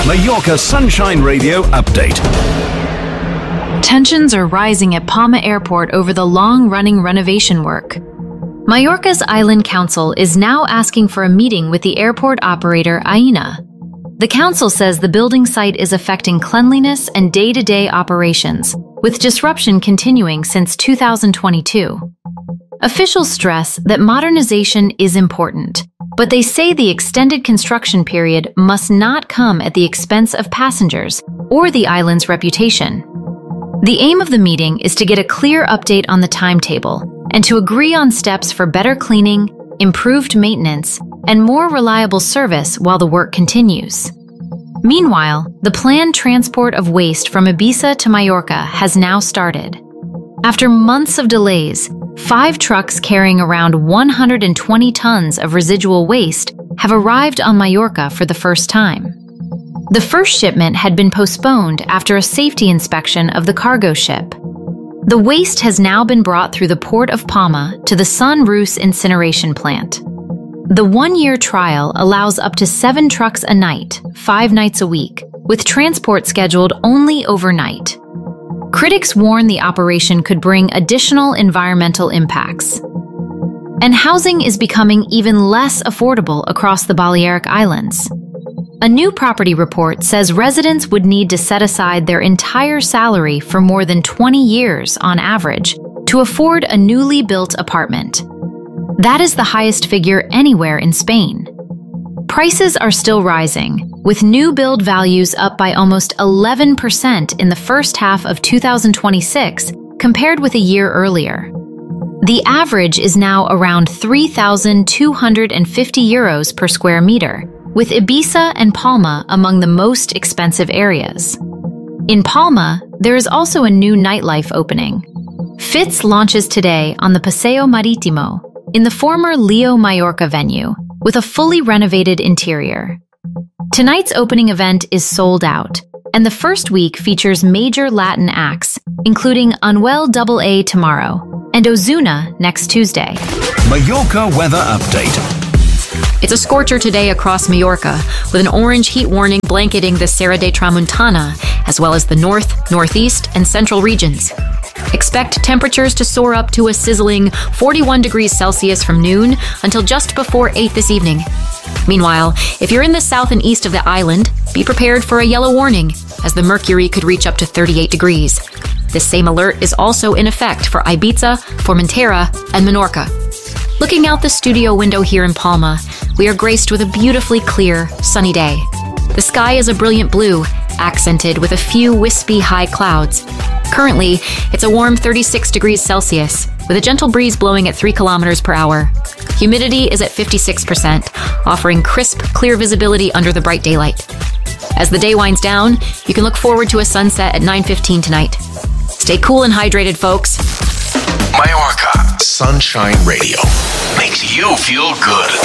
Mallorca Sunshine Radio update. Tensions are rising at Palma Airport over the long-running renovation work. Mallorca's Island Council is now asking for a meeting with the airport operator Aena. The council says the building site is affecting cleanliness and day-to-day operations, with disruption continuing since 2022. Officials stress that modernization is important, but they say the extended construction period must not come at the expense of passengers or the island's reputation. The aim of the meeting is to get a clear update on the timetable and to agree on steps for better cleaning, improved maintenance, and more reliable service while the work continues. Meanwhile, the planned transport of waste from Ibiza to Mallorca has now started. After months of delays, 5 trucks carrying around 120 tons of residual waste have arrived on Mallorca for the first time. The first shipment had been postponed after a safety inspection of the cargo ship. The waste has now been brought through the port of Palma to the Son Rus incineration plant. The 1-year trial allows up to 7 trucks a night, 5 nights a week, with transport scheduled only overnight. Critics warn the operation could bring additional environmental impacts. And housing is becoming even less affordable across the Balearic Islands. A new property report says residents would need to set aside their entire salary for more than 20 years on average to afford a newly built apartment. That is the highest figure anywhere in Spain. Prices are still rising, with new build values up by almost 11% in the first half of 2026 compared with a year earlier. The average is now around 3,250 euros per square meter, with Ibiza and Palma among the most expensive areas. In Palma, there is also a new nightlife opening. Fitz launches today on the Paseo Marítimo, in the former Leo Mallorca venue, with a fully renovated interior. Tonight's opening event is sold out, and the first week features major Latin acts, including Anuel AA tomorrow and Ozuna next Tuesday. Mallorca weather update. It's a scorcher today across Mallorca, with an orange heat warning blanketing the Serra de Tramuntana, as well as the north, northeast, and central regions. Expect temperatures to soar up to a sizzling 41 degrees Celsius from noon until just before 8 this evening. Meanwhile, if you're in the south and east of the island, be prepared for a yellow warning, as the mercury could reach up to 38 degrees. This same alert is also in effect for Ibiza, Formentera, and Menorca. Looking out the studio window here in Palma, we are graced with a beautifully clear, sunny day. The sky is a brilliant blue, accented with a few wispy high clouds. Currently, it's a warm 36 degrees Celsius, with a gentle breeze blowing at 3 kilometers per hour. Humidity is at 56%, offering crisp, clear visibility under the bright daylight. As the day winds down, you can look forward to a sunset at 9:15 tonight. Stay cool and hydrated, folks. Mallorca Sunshine Radio makes you feel good.